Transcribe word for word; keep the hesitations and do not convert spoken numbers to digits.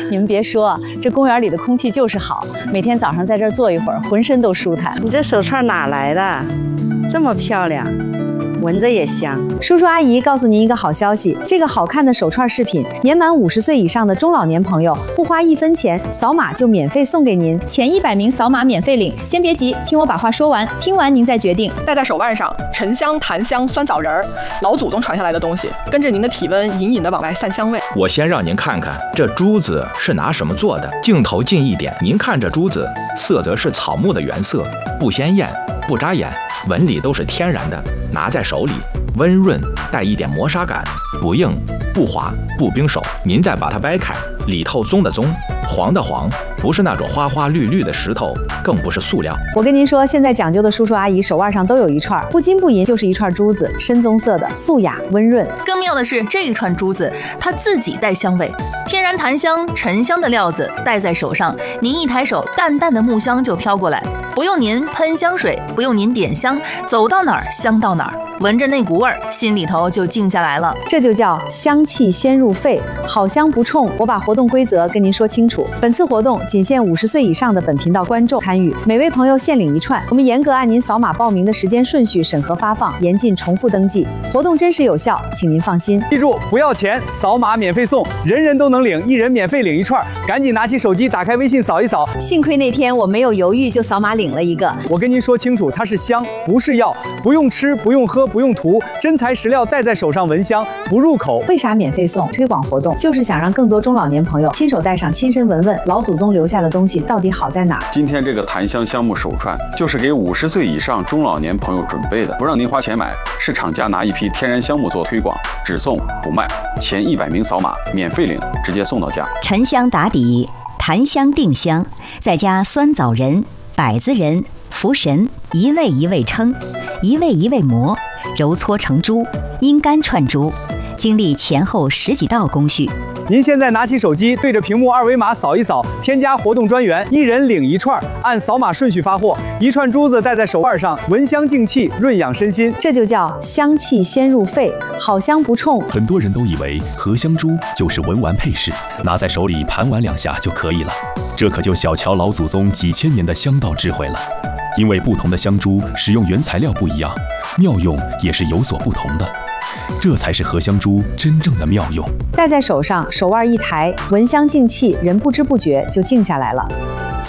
你们别说，这公园里的空气就是好，每天早上在这儿坐一会儿，浑身都舒坦。 你这手串哪来的？这么漂亮，闻着也香。 叔叔阿姨告诉您一个好消息，这个好看的手串饰品，年满五十岁以上的中老年朋友不花一分钱，扫码就免费送给您。前一百名扫码免费领。先别急，听我把话说完，听完您再决定。 戴在手腕上，沉香、檀香、酸枣仁儿，老祖宗传下来的东西，跟着您的体温隐隐的往外散香味。 我先让您看看这珠子是拿什么做的，镜头近一点，您看这珠子色泽是草木的原色，不鲜艳，不扎眼，纹理都是天然的，拿在手里温润，带一点磨砂感，不硬不滑不冰手。您再把它掰开，里透棕的棕，黄的黄，不是那种花花绿绿的石头，更不是塑料。 我跟您说，现在讲究的叔叔阿姨手腕上都有一串，不金不银就是一串珠子，深棕色的，素雅温润。 更妙的是，这一串珠子它自己带香味，天然檀香、沉香的料子戴在手上，您一抬手，淡淡的木香就飘过来，不用您喷香水，不用您点香，走到哪儿香到哪儿，闻着那股味儿，心里头就静下来了。 这就叫香气先入肺，好香不冲。我把活动规则跟您说清楚，本次活动仅限五十岁以上的本频道观众参与，每位朋友限领一串。我们严格按您扫码报名的时间顺序审核发放，严禁重复登记，活动真实有效，请您放心。 记住，不要钱，扫码免费送，人人都能领，一人免费领一串，赶紧拿起手机，打开微信扫一扫。 幸亏那天我没有犹豫，就扫码领了一个。 我跟您说清楚，它是香，不是药，不用吃，不用喝，不用涂，真材实料，戴在手上闻香，不入口。 为啥免费送？推广活动就是想让更多中老年朋友亲手戴上，亲身闻闻老祖宗留下的东西到底好在哪儿。 今天这个檀香香木手串就是给五十岁以上中老年朋友准备的，不让您花钱买，是厂家拿一批天然香木做推广，只送不卖，前一百名扫码免费领，直接送到家。 沉香打底，檀香定香，再加酸枣仁、柏子仁、茯神，一味一味称，一味一味磨，揉搓成珠，阴干串珠，经历前后十几道工序。 您现在拿起手机，对着屏幕二维码扫一扫，添加活动专员，一人领一串，按扫码顺序发货。一串珠子戴在手腕上，闻香静气，润养身心。 这就叫香气先入肺，好香不冲。 很多人都以为合香珠就是文玩配饰，拿在手里盘玩两下就可以了，这可就小瞧老祖宗几千年的香道智慧了。因为不同的香珠使用原材料不一样，妙用也是有所不同的。这才是合香珠真正的妙用。 戴在手上，手腕一抬，闻香静气，人不知不觉就静下来了。